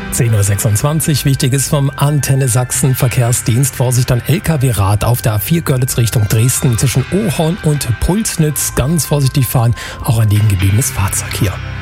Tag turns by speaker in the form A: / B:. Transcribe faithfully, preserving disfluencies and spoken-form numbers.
A: zehn Uhr sechsundzwanzig, Wichtiges vom Antenne Sachsen Verkehrsdienst. Vorsicht an L K W-Rad auf der A vier Görlitz Richtung Dresden zwischen Ohorn und Pulsnitz. Ganz vorsichtig fahren, auch ein liegengebliebenes Fahrzeug hier.